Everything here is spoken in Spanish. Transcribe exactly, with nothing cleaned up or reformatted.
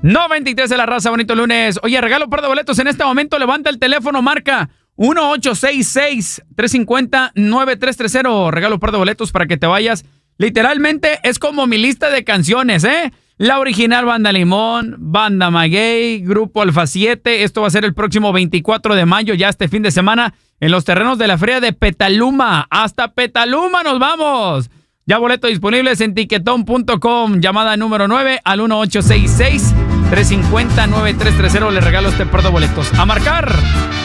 noventa y tres de la raza, bonito lunes. Oye, regalo par de boletos en este momento. Levanta el teléfono, marca uno ocho seis seis, tres cinco cero, nueve tres tres cero. Regalo par de boletos para que te vayas. Literalmente es como mi lista de canciones, ¿eh? La original Banda Limón, Banda Maguey, Grupo Alfa siete. Esto va a ser el próximo veinticuatro de mayo, ya este fin de semana, en los terrenos de la feria de Petaluma. ¡Hasta Petaluma nos vamos! Ya boletos disponibles en tiquetón punto com. Llamada número nueve al uno ocho seis seis, tres cinco cero, nueve tres tres cero. Le regalo este par de boletos. ¡A marcar!